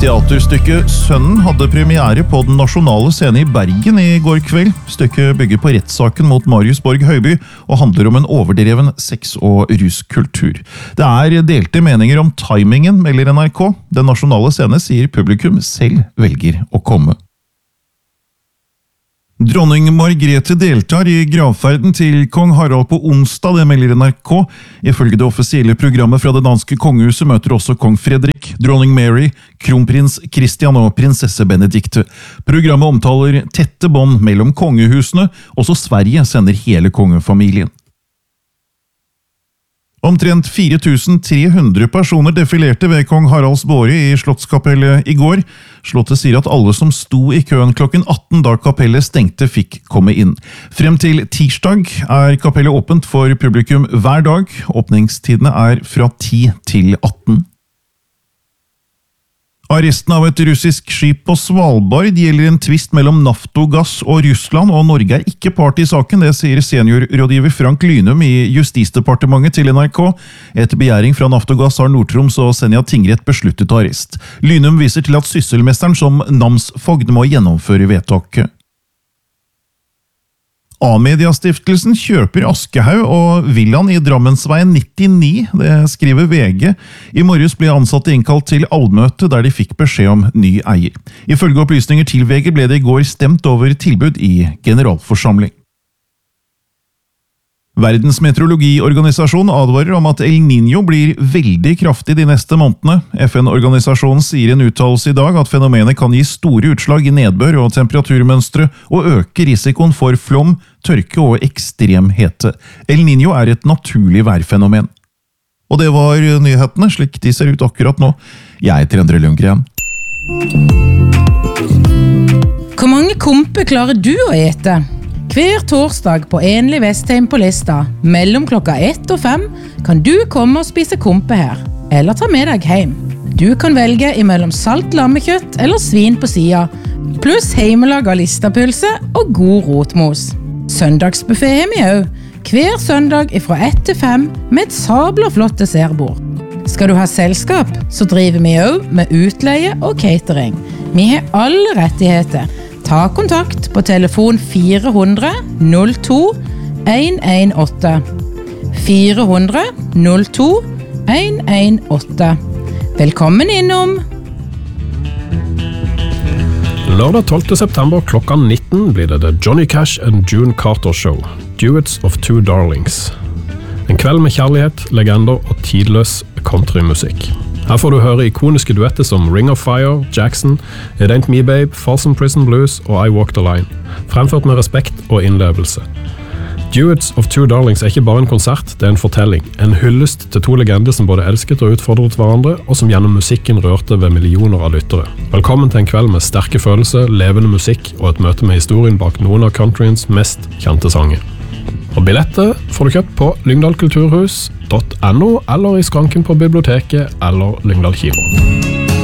Teaterstykket Sønnen hadde premiere på Den nasjonale scene i Bergen i går kveld. Stykket bygger på rettssaken mot Marius Borg Høiby og handler om en overdreven sex- og ruskultur. Det er delte meninger om timingen, melder NRK. Den nasjonale scene sier publikum selv velger å komme. Dronning Margrethe deltar i gravferden til kong Harald på onsdag, det melder NRK. Ifølge det offisielle programmet fra det danske kongehuset møter også kong Fredrik, dronning Mary, kronprins Christian og prinsesse Benedikte. Programmet omtaler tette bånd mellom kongehusene, også Sverige sender hele kongefamilien. Omtrent 4300 personer defilerte ved kong Haralds båre i Slottskapellet i går. Slottet sier at alle som sto i køen klokken 18 da kapellet stengte fikk komme inn. Frem til tirsdag er kapellet åpent for publikum hver dag. Åpningstidene er fra 10 til 18. Arresten av et russisk skip på Svalbard gjelder en tvist mellom Naftogass og Russland, og Norge er ikke part i saken, det sier seniorrådgiver Frank Lynum i Justisdepartementet til NRK. Etter begjæring fra Naftogass har Nord-Troms og Senja tingrett besluttet arrest. Lynum viser til at sysselmesteren som namsfogd må gjennomføre vedtaket. A-mediastiftelsen kjøper Aschehoug og villaen i Drammensveien 99, det skriver VG. I morges ble ansatte innkalt til allmøte der de fikk beskjed om ny eier. Ifølge opplysninger til VG ble det i går stemt over tilbud i generalforsamling. Verdens meteorologiorganisasjon advarer om at El Niño blir veldig kraftig de neste månedene. FN-organisasjonen sier i en uttalelse i dag at fenomenet kan gi store utslag i nedbør og temperaturmønstre og øke risikoen for flom, tørke og ekstrem hete. El Niño er et naturlig værfenomen. Og det var nyhetene, slik de ser ut akkurat nå. Jeg heter Endre Lundgren. Hvor mange kompe klarer du å ete? Hver torsdag på Enlig Vestheim på Lista, mellom klokka 1 og 5, kan du komme og spise kompe her, eller ta med deg hjem. Du kan velge imellom salt lammekjøtt eller svin på sida, pluss heimelaga listapølse og god rotmos. Søndagsbuffet har vi også, hver søndag fra 1 til 5 med et sabla flott dessertbord. Skal du ha selskap, så driver vi også med utleie og catering. Vi har alle rettigheter. Ta kontakt på telefon 400 02 118. 400 02 118. Velkommen innom! Lørdag 12. september klokka 19 blir det The Johnny Cash and June Carter Show, Duets of Two Darlings. En kveld med kjærlighet, legender og tidløs countrymusikk. Her får du høre ikoniske duetter som Ring of Fire, Jackson, It Ain't Me Babe, Folsom Prison Blues og I Walk the Line, fremført med respekt og innlevelse. Duets of Two Darlings er ikke bare en konsert, det er en fortelling, en hyllest til to legender som både elsket og utfordret hverandre, og som gjennom musikken rørte ved millioner av lyttere. Velkommen til en kveld med sterke følelser, levende musikk og et møte med historien bak noen av countryens mest kjente sanger. Og billetter får du kjøpt på lyngdalkulturhus.no eller i skranken på biblioteket eller Lyngdal Kino.